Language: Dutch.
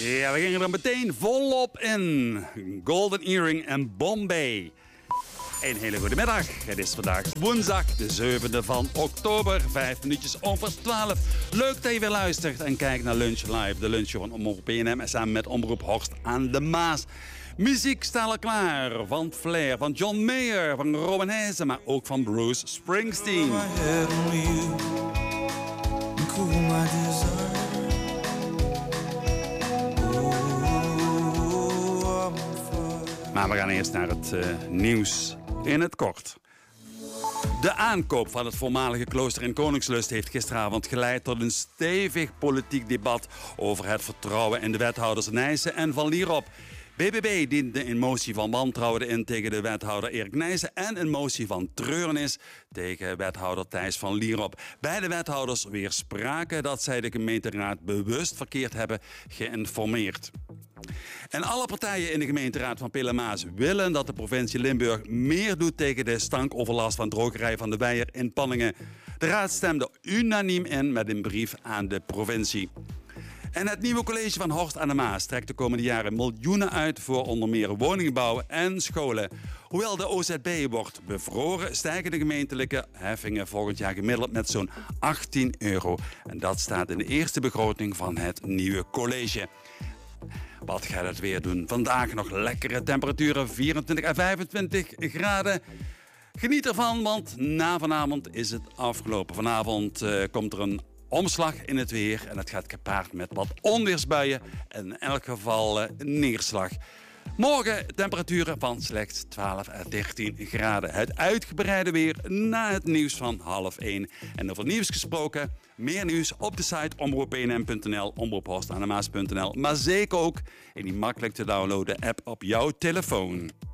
Ja, we gingen er meteen volop in. Golden Earring en Bombay. Een hele goede middag. Het is vandaag woensdag, de 7e van oktober, 5 minuutjes over 12. Leuk dat je weer luistert en kijkt naar Lunch Live, de lunchshow van Omroep PNM samen met Omroep Horst aan de Maas. Muziek staat al klaar van Flair, van John Mayer, van Robin Heijzen, maar ook van Bruce Springsteen. Maar we gaan eerst naar het nieuws in het kort. De aankoop van het voormalige klooster in Koningslust heeft gisteravond geleid tot een stevig politiek debat over het vertrouwen in de wethouders Nijssen en Van Lierop. BBB diende een motie van wantrouwen in tegen de wethouder Erik Nijssen en een motie van treurnis tegen wethouder Thijs van Lierop. Beide wethouders weerspraken dat zij de gemeenteraad bewust verkeerd hebben geïnformeerd. En alle partijen in de gemeenteraad van Pielermaas willen dat de provincie Limburg meer doet tegen de stankoverlast van drogerij Van de Weijer in Panningen. De raad stemde unaniem in met een brief aan de provincie. En het nieuwe college van Horst aan de Maas trekt de komende jaren miljoenen uit voor onder meer woningbouw en scholen. Hoewel de OZB wordt bevroren, stijgen de gemeentelijke heffingen volgend jaar gemiddeld met zo'n €18. En dat staat in de eerste begroting van het nieuwe college. Wat gaat het weer doen? Vandaag nog lekkere temperaturen, 24 en 25 graden. Geniet ervan, want na vanavond is het afgelopen. Vanavond komt er een omslag in het weer en het gaat gepaard met wat onweersbuien en in elk geval neerslag. Morgen temperaturen van slechts 12 en 13 graden. Het uitgebreide weer na het nieuws van 12:30. En over nieuws gesproken, meer nieuws op de site omroeppnm.nl, omroephorstaanemaas.nl. Maar zeker ook in die makkelijk te downloaden app op jouw telefoon.